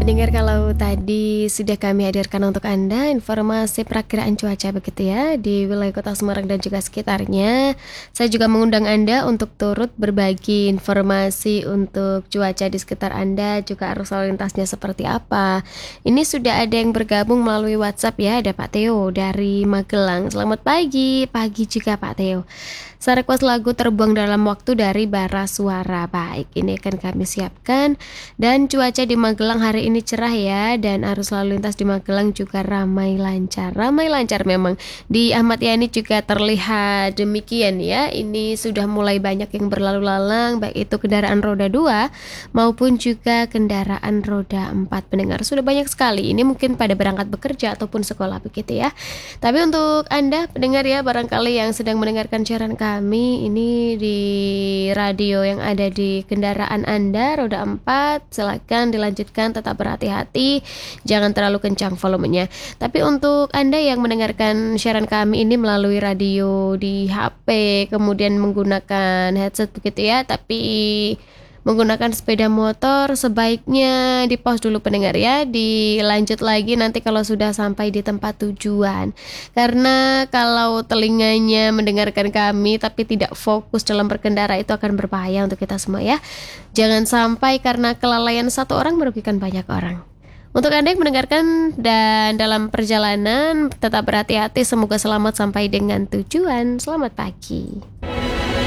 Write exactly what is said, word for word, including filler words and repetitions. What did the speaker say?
pendengar, kalau tadi sudah kami hadirkan untuk Anda informasi perakiraan cuaca begitu ya di wilayah Kota Semarang dan juga sekitarnya. Saya juga mengundang Anda untuk turut berbagi informasi untuk cuaca di sekitar Anda, juga arus lalu lintasnya seperti apa. Ini sudah ada yang bergabung melalui WhatsApp ya, ada Pak Theo dari Magelang. Selamat pagi, pagi juga Pak Theo. Saya request lagu Terbuang Dalam Waktu dari Bara Suara. Baik, ini akan kami siapkan. Dan cuaca di Magelang hari ini cerah ya, dan arus lalu lintas di Magelang juga ramai lancar. Ramai lancar memang. Di Ahmad Yani juga terlihat demikian ya. Ini sudah mulai banyak yang berlalu lalang, baik itu kendaraan roda dua maupun juga kendaraan roda empat. Pendengar, sudah banyak sekali. Ini mungkin pada berangkat bekerja ataupun sekolah begitu ya. Tapi untuk Anda pendengar ya, barangkali yang sedang mendengarkan siaran kami ini di radio yang ada di kendaraan Anda roda empat, silakan dilanjutkan, tetap berhati-hati, jangan terlalu kencang volumenya. Tapi untuk Anda yang mendengarkan siaran kami ini melalui radio di H P, kemudian menggunakan headset begitu ya, tapi menggunakan sepeda motor, sebaiknya di pause dulu pendengar ya, dilanjut lagi nanti kalau sudah sampai di tempat tujuan. Karena kalau telinganya mendengarkan kami tapi tidak fokus dalam berkendara, itu akan berbahaya untuk kita semua ya. Jangan sampai karena kelalaian satu orang merugikan banyak orang. Untuk Anda yang mendengarkan dan dalam perjalanan, tetap berhati-hati, semoga selamat sampai dengan tujuan. Selamat pagi.